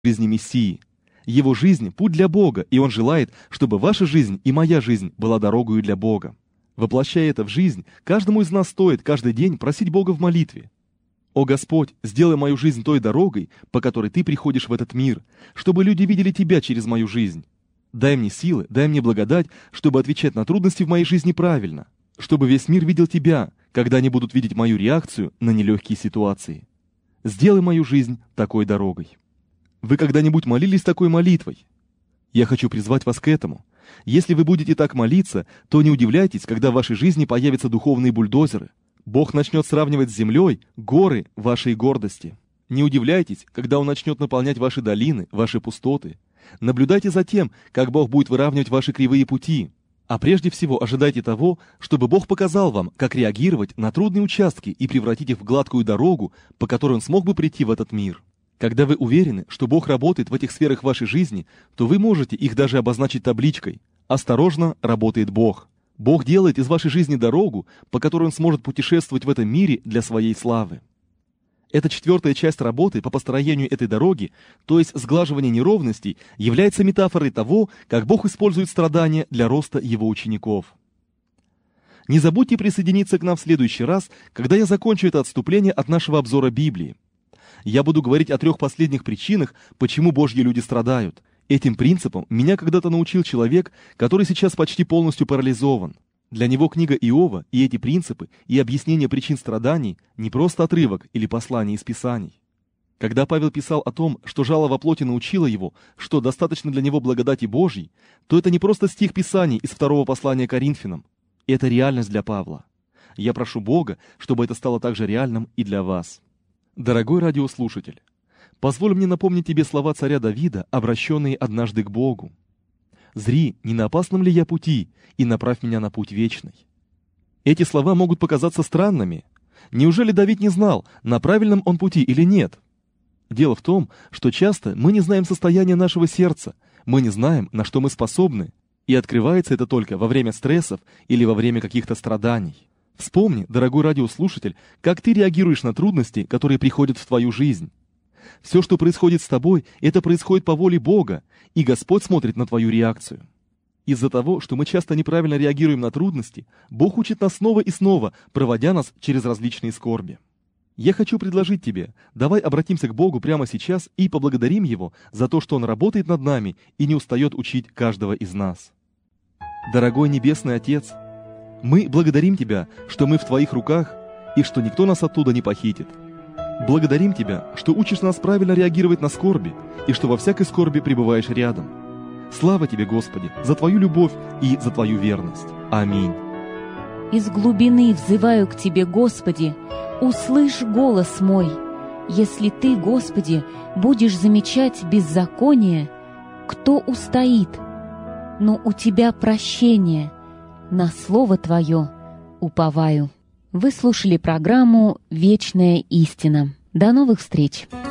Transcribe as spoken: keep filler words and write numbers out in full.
жизни Мессии. Его жизнь – путь для Бога, и Он желает, чтобы ваша жизнь и моя жизнь была дорогою для Бога. Воплощая это в жизнь, каждому из нас стоит каждый день просить Бога в молитве. «О Господь, сделай мою жизнь той дорогой, по которой Ты приходишь в этот мир, чтобы люди видели Тебя через мою жизнь. Дай мне силы, дай мне благодать, чтобы отвечать на трудности в моей жизни правильно, чтобы весь мир видел Тебя, когда они будут видеть мою реакцию на нелегкие ситуации. Сделай мою жизнь такой дорогой». Вы когда-нибудь молились такой молитвой? Я хочу призвать вас к этому. Если вы будете так молиться, то не удивляйтесь, когда в вашей жизни появятся духовные бульдозеры. Бог начнет сравнивать с землей горы вашей гордости. Не удивляйтесь, когда Он начнет наполнять ваши долины, ваши пустоты. Наблюдайте за тем, как Бог будет выравнивать ваши кривые пути. А прежде всего ожидайте того, чтобы Бог показал вам, как реагировать на трудные участки и превратить их в гладкую дорогу, по которой Он смог бы прийти в этот мир. Когда вы уверены, что Бог работает в этих сферах вашей жизни, то вы можете их даже обозначить табличкой «Осторожно, работает Бог». Бог делает из вашей жизни дорогу, по которой Он сможет путешествовать в этом мире для своей славы. Эта четвертая часть работы по построению этой дороги, то есть сглаживание неровностей, является метафорой того, как Бог использует страдания для роста Его учеников. Не забудьте присоединиться к нам в следующий раз, когда я закончу это отступление от нашего обзора Библии. Я буду говорить о трех последних причинах, почему Божьи люди страдают. Этим принципом меня когда-то научил человек, который сейчас почти полностью парализован. Для него книга Иова и эти принципы и объяснение причин страданий не просто отрывок или послание из Писаний. Когда Павел писал о том, что жало во плоти научило его, что достаточно для него благодати Божьей, то это не просто стих Писаний из второго послания Коринфянам. Это реальность для Павла. Я прошу Бога, чтобы это стало также реальным и для вас. Дорогой радиослушатель, позволь мне напомнить тебе слова царя Давида, обращенные однажды к Богу. «Зри, не на опасном ли я пути, и направь меня на путь вечный». Эти слова могут показаться странными. Неужели Давид не знал, на правильном он пути или нет? Дело в том, что часто мы не знаем состояние нашего сердца, мы не знаем, на что мы способны, и открывается это только во время стрессов или во время каких-то страданий. Вспомни, дорогой радиослушатель, как ты реагируешь на трудности, которые приходят в твою жизнь. Все, что происходит с тобой, это происходит по воле Бога, и Господь смотрит на твою реакцию. Из-за того, что мы часто неправильно реагируем на трудности, Бог учит нас снова и снова, проводя нас через различные скорби. Я хочу предложить тебе, давай обратимся к Богу прямо сейчас и поблагодарим Его за то, что Он работает над нами и не устает учить каждого из нас. Дорогой Небесный Отец, мы благодарим Тебя, что мы в Твоих руках и что никто нас оттуда не похитит. Благодарим Тебя, что учишь нас правильно реагировать на скорби и что во всякой скорби пребываешь рядом. Слава Тебе, Господи, за Твою любовь и за Твою верность. Аминь. Из глубины взываю к Тебе, Господи, услышь голос мой. Если Ты, Господи, будешь замечать беззаконие, кто устоит? Но у Тебя прощение, на Слово Твое уповаю. Вы слушали программу «Вечная истина». До новых встреч!